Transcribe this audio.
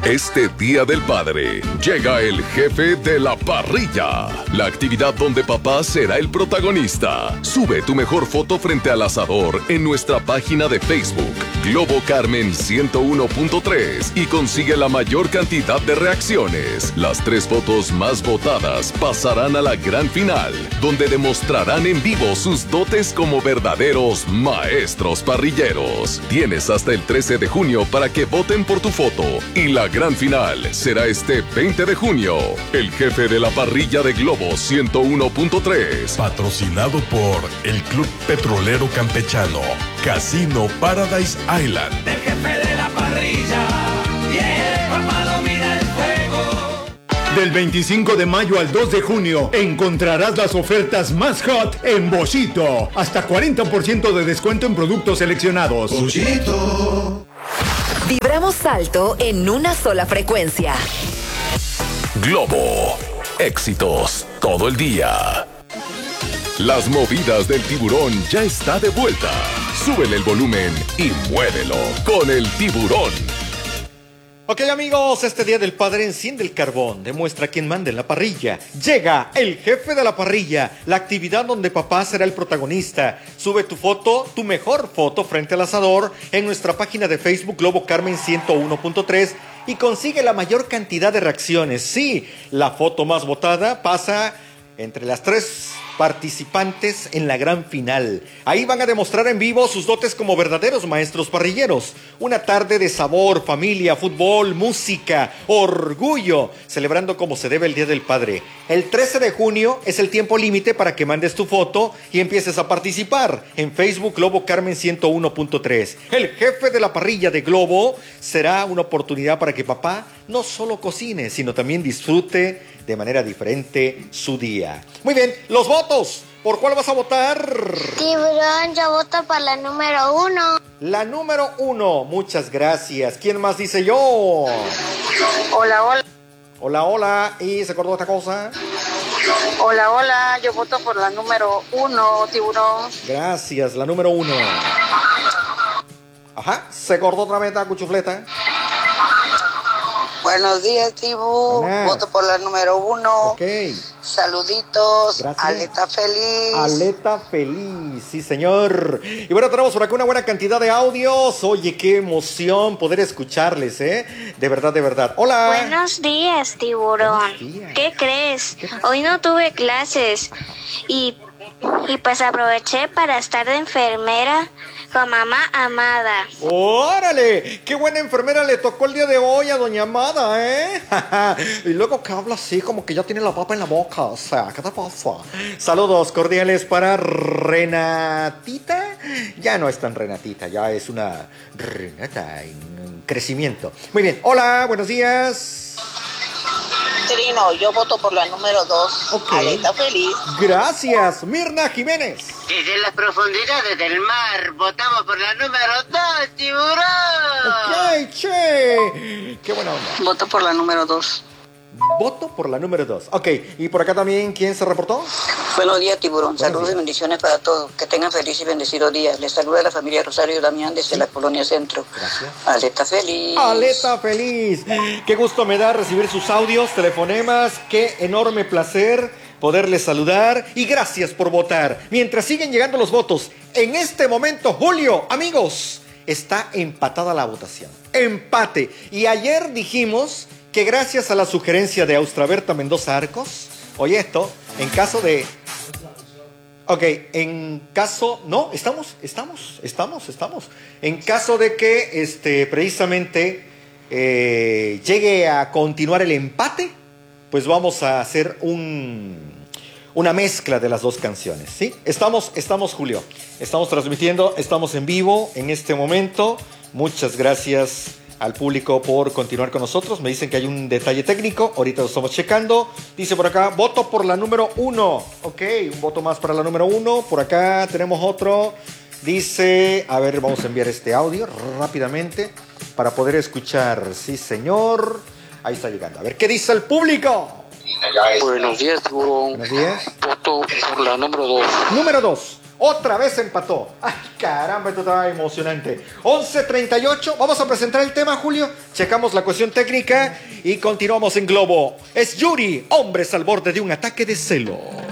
Este Día del Padre, llega el jefe de la parrilla. La actividad donde papá será el protagonista. Sube tu mejor foto frente al asador en nuestra página de Facebook, Globo Carmen 101.3, y consigue la mayor cantidad de reacciones. Las 3 fotos más votadas pasarán a la gran final, donde demostrarán en vivo sus dotes como verdaderos maestros parrilleros. Tienes hasta el 13 de junio para que voten por tu foto, y la gran final será este 20 de junio. El jefe de la parrilla de Globo 101.3. Patrocinado por el Club Petrolero Campechano, Casino Paradise Island. El jefe de la parrilla, papá domina el fuego. Del 25 de mayo al 2 de junio encontrarás las ofertas más hot en Boschito. Hasta 40% de descuento en productos seleccionados. Boschito. Vibramos alto en una sola frecuencia. Globo. Éxitos todo el día. Las movidas del tiburón ya está de vuelta. Súbele el volumen y muévelo con el tiburón. Ok, amigos, este Día del Padre enciende el carbón, demuestra quién manda en la parrilla. Llega el jefe de la parrilla, la actividad donde papá será el protagonista. Sube tu foto, tu mejor foto frente al asador en nuestra página de Facebook Globo Carmen 101.3 y consigue la mayor cantidad de reacciones. Sí, la foto más votada pasa entre las 3 participantes en la gran final. Ahí van a demostrar en vivo sus dotes como verdaderos maestros parrilleros. Una tarde de sabor, familia, fútbol, música, orgullo, celebrando como se debe el Día del Padre. El 13 de junio es el tiempo límite para que mandes tu foto y empieces a participar en Facebook Globo Carmen 101.3. El jefe de la parrilla de Globo será una oportunidad para que papá no solo cocine, sino también disfrute de manera diferente su día. Muy bien, los votos. ¿Por cuál vas a votar? Tiburón, yo voto por la número 1. La número 1, muchas gracias. ¿Quién más dice yo? Hola, hola. Hola, hola. ¿Y se acordó otra cosa? Hola, hola. Yo voto por la número 1, Tiburón. Gracias, la número 1. Ajá, ¿se acordó otra meta, cuchufleta? Buenos días, Tibu. Hola. Voto por la número 1. Ok. Saluditos. Gracias. Aleta feliz. Aleta feliz, sí señor. Y bueno, tenemos por acá una buena cantidad de audios. Oye, qué emoción poder escucharles, ¿eh? De verdad, de verdad. Hola. Buenos días, Tiburón. Buenos días. ¿Qué crees? Hoy no tuve clases y pues aproveché para estar de enfermera con mamá Amada. ¡Órale! ¡Qué buena enfermera le tocó el día de hoy a doña Amada, eh! Y luego que habla así, como que ya tiene la papa en la boca. O sea, ¿qué te pasa? Saludos cordiales para Renatita. Ya no es tan Renatita, ya es una Renata en crecimiento. Muy bien. Hola, buenos días. Trino, yo voto por la número 2. Ok. Aleta feliz. Gracias, Mirna Jiménez. Desde las profundidades del mar, votamos por la número 2, tiburón. Ok, che. Qué buena onda. Voto por la número 2. Voto por la número 2. Ok, y por acá también, ¿quién se reportó? Buenos días, Tiburón. Buenos Saludos días. y bendiciones para todos. Que tengan feliz y bendecido día. Les saluda la familia Rosario Damián desde la Colonia Centro. Gracias. Aleta feliz. Aleta feliz. Qué gusto me da recibir sus audios, telefonemas. Qué enorme placer poderles saludar. Y gracias por votar. Mientras siguen llegando los votos, en este momento, Julio, amigos, está empatada la votación. Empate. Y ayer dijimos que gracias a la sugerencia de Austraberta Mendoza Arcos, oye esto, en caso de... Ok, en caso... No, estamos. En caso de que precisamente llegue a continuar el empate, pues vamos a hacer una mezcla de las dos canciones, ¿sí? Estamos, Julio. Estamos transmitiendo, estamos en vivo en este momento. Muchas gracias al público por continuar con nosotros. Me dicen que hay un detalle técnico, ahorita lo estamos checando. Dice por acá, voto por la número 1. Ok, un voto más para la número 1. Por acá tenemos otro. Dice, a ver, vamos a enviar este audio rápidamente para poder escuchar. Sí, señor. Ahí está llegando. A ver, ¿qué dice el público? Buenos días, Tiburón. Buenos días. Voto por la número 2. Número 2. Otra vez empató. Ay, caramba, esto estaba emocionante. 11:38. Vamos a presentar el tema, Julio. Checamos la cuestión técnica y continuamos en Globo. Es Yuri, hombres al borde de un ataque de celo.